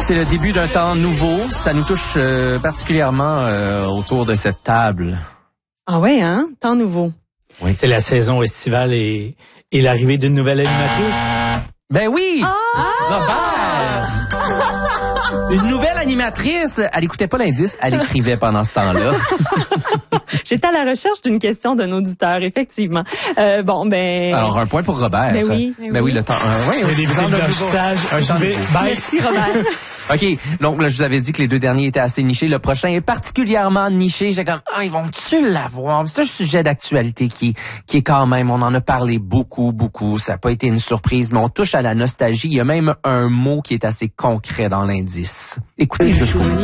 C'est le début d'un temps nouveau. Ça nous touche particulièrement autour de cette table. Ah ouais, hein? Temps nouveau. Oui. C'est la saison estivale et l'arrivée d'une nouvelle animatrice. Ben oui! Robert! Une nouvelle animatrice. Elle écoutait pas l'indice, elle écrivait pendant ce temps-là. J'étais à la recherche d'une question d'un auditeur, effectivement. Alors, un point pour Robert. Ben oui, le temps. C'est des vidéos de blanchissage. Merci, Robert. OK, donc là, je vous avais dit que les deux derniers étaient assez nichés. Le prochain est particulièrement niché. J'ai comme, ils vont-tu l'avoir? C'est un sujet d'actualité qui est quand même, on en a parlé beaucoup. Ça n'a pas été une surprise, mais on touche à la nostalgie. Il y a même un mot qui est assez concret dans l'indice. Écoutez jusqu'au bout.